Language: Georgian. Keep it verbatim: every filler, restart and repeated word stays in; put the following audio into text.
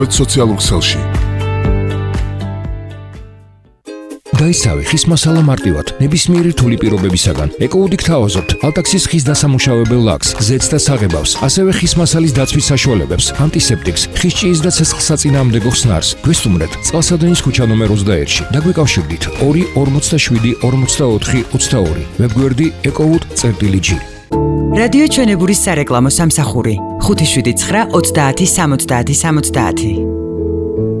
სოციალურ ქსელში. დაისავი ხის მასალა მარტივად, ნებისმიერი რთული პირობებისაგან. ეკოუდი გთავაზობთ ალტაქსის ხის დასამუშავებელ ლაქს, ზეთს და საღებავს, ასევე ხის მასალის დაცვის საშუალებებს, ანტისეპტიკს, ხის ჭიის და ცეცხლსაწინააღმდეგო ხსნარს. გვესტუმრეთ წყალსადენის ქუჩა ნომერ ოცდაერთში. დაგვიკავშირდით ორი ორმოცდაშვიდი ორმოცდაოთხი ოცდაორი. ვებგვერდი ecowood.gr. რადიო ჩვენებურის სარეკლამო სამსახური ხუთი შვიდი ცხრა ოცდაათი სამოცდაათი სამოცდაათი.